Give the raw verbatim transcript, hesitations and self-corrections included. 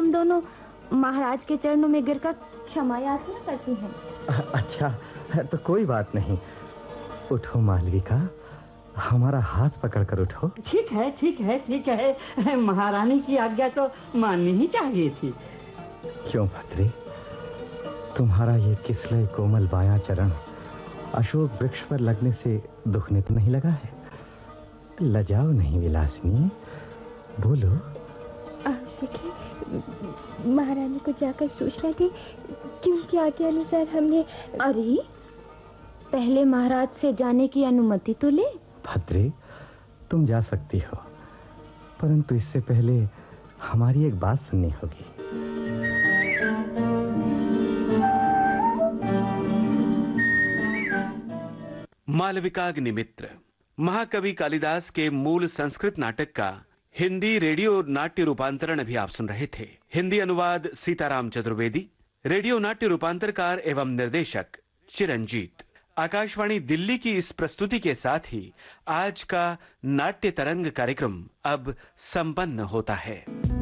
हम दोनों महाराज के चरणों में गिरकर क्षमा याचना करती हैं। अच्छा, तो कोई बात नहीं। उठो मालविका, हमारा हाथ पकड़कर उठो। ठीक है, ठीक है, ठीक है। महारानी की आज्ञा तो माननी ही चाहिए थी। क्यों भद्रे, तुम्हारा ये किसलय कोमल बायां चरण अशोक वृक्ष पर लगने से दुखने तो नहीं लगा है? लजाओ नहीं विलासिनी, बोलो। आप सखी, महारानी को जाकर सूचना दी कि उनकी आज्ञा अनुसार हमने। अरे, पहले महाराज से जाने की अनुमति तो ले। भद्रे, तुम जा सकती हो, परंतु इससे पहले हमारी एक बात सुननी होगी। मालविकाग्निमित्र महाकवि कालिदास के मूल संस्कृत नाटक का हिंदी रेडियो नाट्य रूपांतरण अभी आप सुन रहे थे। हिंदी अनुवाद सीताराम चतुर्वेदी, रेडियो नाट्य रूपांतरकार एवं निर्देशक चिरंजीत। आकाशवाणी दिल्ली की इस प्रस्तुति के साथ ही आज का नाट्य तरंग कार्यक्रम अब संपन्न होता है।